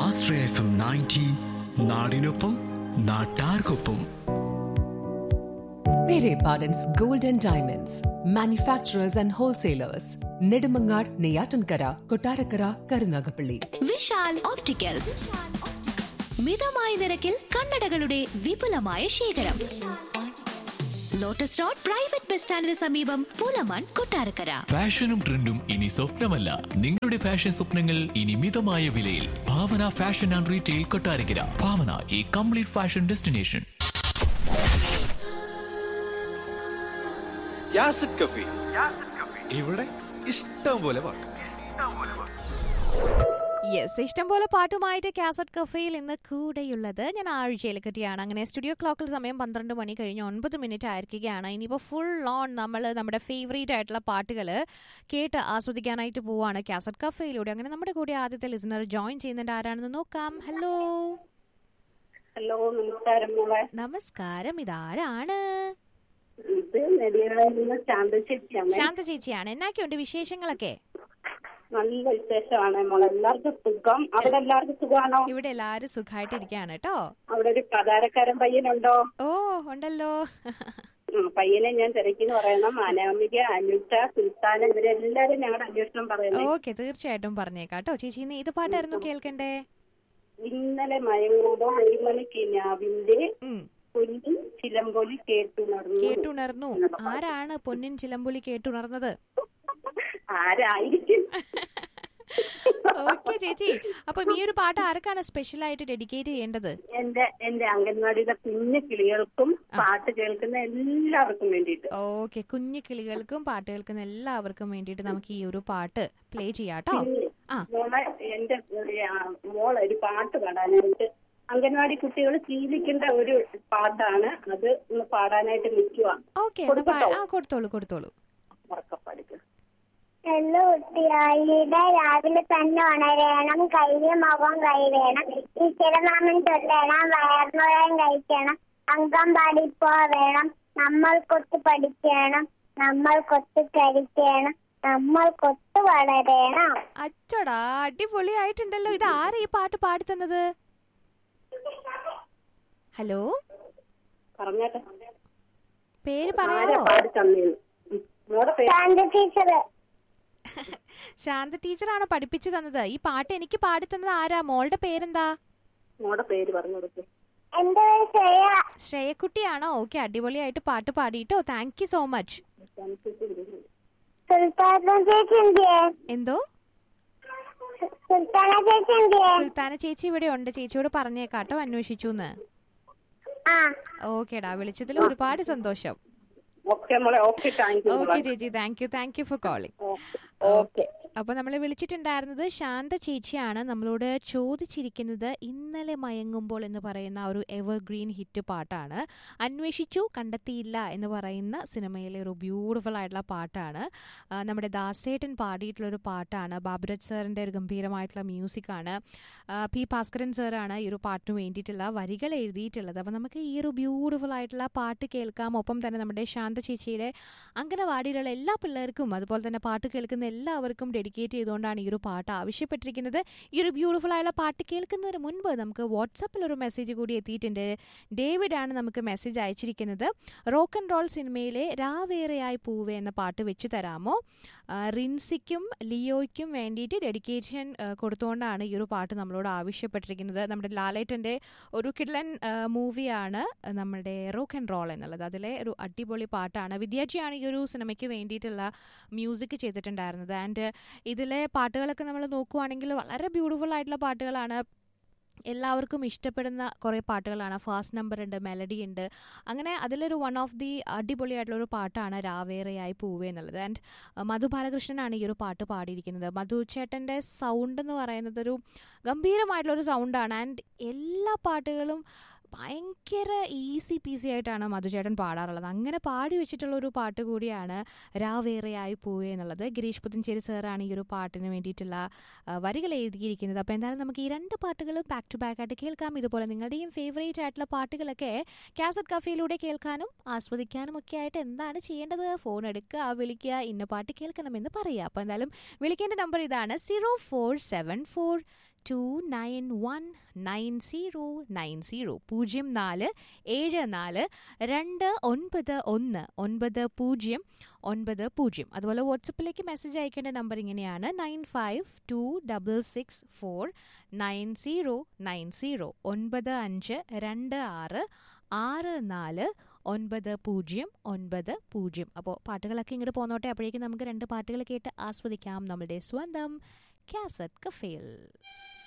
ആശ്രയ FM 90 നാടിനൊപ്പം നാട്ടാർക്കൊപ്പം. Pere Pardon's Gold and Diamonds, manufacturers and wholesalers. Nedimangar, Neyatankara, Kottarakara, Karunagapalli. Vishal opticals മിതമായ നിരക്കിൽ കണ്ണടകളുടെ വിപുലമായ ശേഖരം. ലോട്ടസ് റോഡ് പ്രൈവറ്റ് ബസ് സ്റ്റാൻഡിന് സമീപം പൂലമാൻ, കൊട്ടാരക്കര. ഫാഷനും ട്രെൻഡും ഇനി സ്വപ്നമല്ല, നിങ്ങളുടെ ഫാഷൻ സ്വപ്നങ്ങൾ ഇനി മിതമായ വിലയിൽ. ഭാവന ഫാഷൻ ആൻഡ് റീറ്റെയിൽ, കൊട്ടാരക്കര. ഭാവന, ഈ കംപ്ലീറ്റ് ഫാഷൻ ഡെസ്റ്റിനേഷൻ. യാസിഡ് കഫേ, ഇവിടെ ഇഷ്ടം പോലെ പാട്ട്. യെസ്, ഇഷ്ടംപോലെ പാട്ടുമായിട്ട് കാസറ്റ് കഫേയിൽ ഇന്ന് കൂടെയുള്ളത് ഞാൻ ആഴ്ചയിലെക്കുറ്റിയാണ്. അങ്ങനെ സ്റ്റുഡിയോ ക്ലോക്കിൽ സമയം 12 മണി കഴിഞ്ഞ് 9 ആയിരിക്കുകയാണ്. ഇനിയിപ്പോൾ ഫുൾ ഓൺ നമ്മൾ നമ്മുടെ ഫേവറേറ്റ് ആയിട്ടുള്ള പാട്ടുകൾ കേട്ട് ആസ്വദിക്കാനായിട്ട് പോവാണ് കാസറ്റ് കഫേയിലൂടെ. അങ്ങനെ നമ്മുടെ കൂടെ ആദ്യത്തെ ലിസണർ ജോയിൻ ചെയ്യുന്നുണ്ട്. ആരാണെന്ന് നോക്കാം. ഹലോ. ഹലോ, നമസ്കാരം മോളെ. നമസ്കാരം, ഇതാരാണ്? ഇത് നെടിയായിരുന്ന ശാന്ത ചേച്ചിയാണ്. എന്നാക്കെയുണ്ട് വിശേഷങ്ങളൊക്കെ? നല്ല വിശേഷമാണ് മോളെ. എല്ലാവർക്കും സുഖം. അവിടെ എല്ലാവർക്കും സുഖമാണോ? ഇവിടെ എല്ലാരും സുഖമായിട്ടിരിക്കുകയാണ് കേട്ടോ. അവിടെ ഒരു പ്രധാനക്കാരൻ പയ്യനുണ്ടോ? ഓ, ഉണ്ടല്ലോ. പയ്യനെ ഞാൻ തിരക്കിന്ന് പറയണം. അനാമിക, അനുഷ, സുൽത്താന, ഇവരെല്ലാരും ഞങ്ങളുടെ അന്വേഷണം പറയുന്നത്. ഓക്കെ, തീർച്ചയായിട്ടും പറഞ്ഞേക്കാട്ടോ. ചേച്ചി ഇന്ന് ഏത് പാട്ടായിരുന്നു കേൾക്കണ്ടേ? ഇന്നലെ മയങ്ങൂടോ ഒരു മണിക്ക് ഞാവിന്റെ പൊന്നിൻ ചിലമ്പൊലി കേട്ടുണർന്നു. ആരാണ് പൊന്നിൻ ചിലമ്പൊലി കേട്ടുണർന്നത്? ആരായിരിക്കും? ഓക്കെ ചേച്ചി, അപ്പൊ ഈ ഒരു പാട്ട് ആർക്കാണ് സ്പെഷ്യൽ ആയിട്ട് ഡെഡിക്കേറ്റ് ചെയ്യേണ്ടത്? എന്റെ അംഗൻവാടിയിലെ കുഞ്ഞു കിളികൾക്കും പാട്ട് കേൾക്കുന്ന എല്ലാവർക്കും വേണ്ടിയിട്ട്. ഓക്കെ, കുഞ്ഞു കിളികൾക്കും പാട്ട് കേൾക്കുന്ന എല്ലാവർക്കും വേണ്ടിയിട്ട് നമുക്ക് ഈ ഒരു പാട്ട് പ്ലേ ചെയ്യാട്ടോ. മോളെ, എന്റെ മോളെ ഒരു പാട്ട് പാടാനായിട്ട് അംഗൻവാടി കുട്ടികൾ ശീലിക്കേണ്ട ഒരു പാട്ടാണ് അത്. ഒന്ന് പാടാനായിട്ട് നിൽക്കുക. ഓക്കെ, കൊടുത്തോളൂ. ഉറക്കപ്പാടിക്ക്. എള്ളു കുട്ടിയായിടെ രാവിലെ തന്നെ ഉണരണം, കയ്യിൽ മുഖം കൈവേണം, ഈശ്വരനാമൻ ചൊല്ലണം, വയർമുഴം കഴിക്കണം, അംഗൻവാടി പോവേണം, നമ്മൾ കൊത്ത് പഠിക്കണം, നമ്മൾ കൊത്ത് കഴിക്കണം, നമ്മൾ കൊത്ത് വളരണം. അച്ചടാ, അടിപൊളിയായിട്ടുണ്ടല്ലോ. ഇത് ആരാ ഈ പാട്ട് പാടിത്തന്നത്? ഹലോ, പറഞ്ഞേട്ടെ, പേര് പറയാമോ? ശാന്ത ടീച്ചറാണോ പഠിപ്പിച്ചു തന്നത്? ഈ പാട്ട് എനിക്ക് പാടിത്തന്നത് ആരാ? മോളുടെ പേരെന്താ? മോളുടെ പേര് പറഞ്ഞു കൊടുക്കും. എന്റെ പേര് ശ്രേയ. ശ്രേയക്കുട്ടിയാണോ? ഓക്കെ, അടിപൊളിയായിട്ട് പാട്ട് പാടിട്ടോ. Thank you so much. എന്തോ? സുൽത്താന ചേച്ചി ഇവിടെ ഉണ്ട്. ചേച്ചിയോട് പറഞ്ഞേക്കാട്ടോ അന്വേഷിച്ചൂന്ന്. ഓക്കേടാ, വിളിച്ചതിൽ ഒരുപാട് സന്തോഷം. ഓക്കെ ചേച്ചി, thank you for calling. Okay, അപ്പോൾ നമ്മൾ വിളിച്ചിട്ടുണ്ടായിരുന്നത് ശാന്ത ചേച്ചിയാണ്. നമ്മളോട് ചോദിച്ചിരിക്കുന്നത് ഇന്നലെ മയങ്ങുമ്പോൾ എന്ന് പറയുന്ന ഒരു എവർഗ്രീൻ ഹിറ്റ് പാട്ടാണ്. അന്വേഷിച്ചു കണ്ടെത്തിയില്ല എന്ന് പറയുന്ന സിനിമയിലെ ഒരു ബ്യൂട്ടിഫുൾ ആയിട്ടുള്ള പാട്ടാണ്. നമ്മുടെ ദാസേട്ടൻ പാടിയിട്ടുള്ളൊരു പാട്ടാണ്. ബാബുരാജ് സാറിൻ്റെ ഒരു ഗംഭീരമായിട്ടുള്ള മ്യൂസിക്കാണ്. പി ഭാസ്കരൻ സാറാണ് ഈ ഒരു പാട്ടിന് വേണ്ടിയിട്ടുള്ള വരികൾ എഴുതിയിട്ടുള്ളത്. അപ്പോൾ നമുക്ക് ഈ ഒരു ബ്യൂട്ടിഫുൾ ആയിട്ടുള്ള പാട്ട് കേൾക്കാം. ഒപ്പം തന്നെ നമ്മുടെ ശാന്ത ചേച്ചിയുടെ അംഗനവാടിയിലുള്ള എല്ലാ പിള്ളേർക്കും അതുപോലെ തന്നെ പാട്ട് കേൾക്കുന്ന എല്ലാവർക്കും ഡെഡിക്കേറ്റ് ചെയ്തുകൊണ്ടാണ് ഈ ഒരു പാട്ട് ആവശ്യപ്പെട്ടിരിക്കുന്നത്. ഈ ഒരു ബ്യൂട്ടിഫുൾ ആയുള്ള പാട്ട് കേൾക്കുന്നതിന് മുൻപ് നമുക്ക് വാട്സാപ്പിൽ ഒരു മെസ്സേജ് കൂടി എത്തിയിട്ടുണ്ട്. ഡേവിഡ് ആണ് നമുക്ക് മെസ്സേജ് അയച്ചിരിക്കുന്നത്. റോക്ക് ആൻഡ് റോൾ സിനിമയിലെ രാവേറെയായി പൂവേ എന്ന പാട്ട് വെച്ച് തരാമോ? റിൻസിക്കും ലിയോയ്ക്കും വേണ്ടിയിട്ട് ഡെഡിക്കേഷൻ കൊടുത്തുകൊണ്ടാണ് ഈ ഒരു പാട്ട് നമ്മളോട് ആവശ്യപ്പെട്ടിരിക്കുന്നത്. നമ്മുടെ ലാലേട്ടൻ്റെ ഒരു കിഡ്ലൻ മൂവിയാണ് നമ്മുടെ റോക്ക് ആൻഡ് റോൾ എന്നുള്ളത്. അതിലെ ഒരു അടിപൊളി പാട്ടാണ്. വിദ്യാജിയാണ് ഈ ഒരു സിനിമയ്ക്ക് വേണ്ടിയിട്ടുള്ള മ്യൂസിക് ചെയ്തിട്ടുണ്ടായിരുന്നത്. ആൻഡ് ഇതിലെ പാട്ടുകളൊക്കെ നമ്മൾ നോക്കുവാണെങ്കിൽ വളരെ ബ്യൂട്ടിഫുൾ ആയിട്ടുള്ള പാട്ടുകളാണ്. എല്ലാവർക്കും ഇഷ്ടപ്പെടുന്ന കുറേ പാട്ടുകളാണ്. ഫാസ്റ്റ് നമ്പർ ഉണ്ട്, മെലഡി ഉണ്ട്. അങ്ങനെ അതിലൊരു വൺ ഓഫ് ദി അടിപൊളിയായിട്ടുള്ളൊരു പാട്ടാണ് രാവേറെയായി പൂവേ എന്നുള്ളത്. ആൻഡ് മധു ബാലകൃഷ്ണനാണ് ഈ ഒരു പാട്ട് പാടിയിരിക്കുന്നത്. മധു ചേട്ടൻ്റെ സൗണ്ട് എന്ന് പറയുന്നത് ഒരു ഗംഭീരമായിട്ടുള്ളൊരു സൗണ്ടാണ്. ആൻഡ് എല്ലാ പാട്ടുകളും ഭയങ്കര ഈസി പീസി ആയിട്ടാണ് മധുചേട്ടൻ പാടാറുള്ളത്. അങ്ങനെ പാടി വെച്ചിട്ടുള്ളൊരു പാട്ട് കൂടിയാണ് രാവേറെയായി പൂവേ എന്നുള്ളത്. ഗിരീഷ് പുത്തഞ്ചേരി സാറാണ് ഈ ഒരു പാട്ടിന് വേണ്ടിയിട്ടുള്ള വരികൾ എഴുതിയിരിക്കുന്നത്. അപ്പോൾ എന്തായാലും നമുക്ക് ഈ രണ്ട് പാട്ടുകളും ബാക്ക് ടു ബാക്ക് ആയിട്ട് കേൾക്കാം. ഇതുപോലെ നിങ്ങളുടെയും ഫേവറേറ്റ് ആയിട്ടുള്ള പാട്ടുകളൊക്കെ കാസറ്റ് കഫേയിലൂടെ കേൾക്കാനും ആസ്വദിക്കാനും ഒക്കെ ആയിട്ട് എന്താണ് ചെയ്യേണ്ടത്? ഫോൺ എടുക്കുക, വിളിക്കുക, ഇന്ന പാട്ട് കേൾക്കണമെന്ന് പറയുക. അപ്പോൾ എന്തായാലും വിളിക്കേണ്ട നമ്പർ ഇതാണ് 0474 0474 0424919090. അതുപോലെ വാട്സപ്പിലേക്ക് മെസ്സേജ് അയക്കേണ്ട നമ്പർ ഇങ്ങനെയാണ് 9526499090 9526649090. അപ്പോൾ പാട്ടുകളൊക്കെ ഇങ്ങോട്ട് പോന്നോട്ടെ. അപ്പോഴേക്കും നമുക്ക് 2 പാട്ടുകൾ കേട്ട് ആസ്വദിക്കാം നമ്മളുടെ സ്വന്തം കാസറ്റ് കഫേയിൽ.